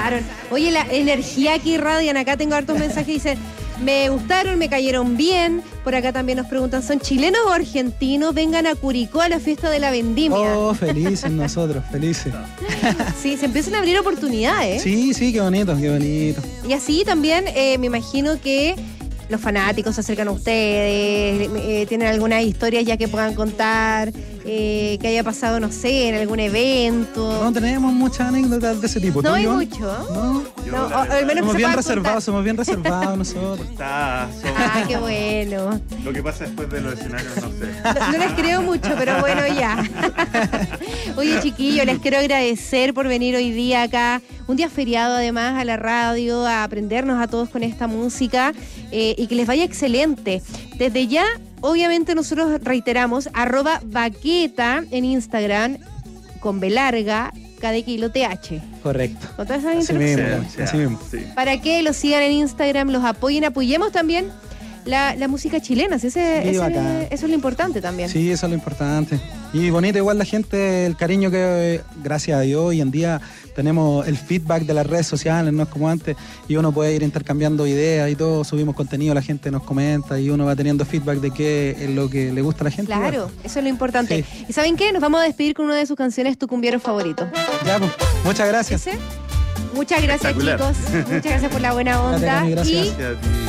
gustaron. Oye, la energía que irradian. Acá tengo hartos mensajes. Dicen, me gustaron, me cayeron bien. Por acá también nos preguntan, ¿son chilenos o argentinos? Vengan a Curicó a la fiesta de la vendimia. Oh, felices nosotros, felices. Sí, se empiezan a abrir oportunidades. Sí, qué bonito, qué bonito. Y así también me imagino que los fanáticos se acercan a ustedes, tienen algunas historias ya que puedan contar, que haya pasado, no sé, en algún evento. No tenemos muchas anécdotas de ese tipo. No ¿Tú, hay Iván? mucho. No, al menos somos que se bien pueda reservados, contar. somos bien reservados nosotros. Qué bueno. Lo que pasa después de los escenarios, no sé. No les creo mucho, pero bueno, ya. Oye, chiquillos, les quiero agradecer por venir hoy día acá, un día feriado además, a la radio, a aprendernos a todos con esta música y que les vaya excelente. Desde ya, obviamente nosotros reiteramos, @baqueta en Instagram, con B larga, cada kilo TH. Correcto. ¿Con todas esas Así interrupciones? mismo, así mismo. Sí. Para que los sigan en Instagram, los apoyen, apoyemos también la música chilena. ¿Sí? Bacán. Eso es lo importante también. Sí, eso es lo importante. Y bonito igual la gente, el cariño que gracias a Dios hoy en día tenemos el feedback de las redes sociales, no es como antes, y uno puede ir intercambiando ideas y todo, subimos contenido, la gente nos comenta y uno va teniendo feedback de qué es lo que le gusta a la gente. Claro, igual. eso es lo importante. Sí. ¿Y saben qué? Nos vamos a despedir con una de sus canciones, Tu Cumbiero Favorito. Ya, pues, muchas gracias. ¿Ese? Muchas gracias, Espectacular. chicos. Muchas gracias por la buena onda. Gracias, Cami, gracias. Y Gracias a ti.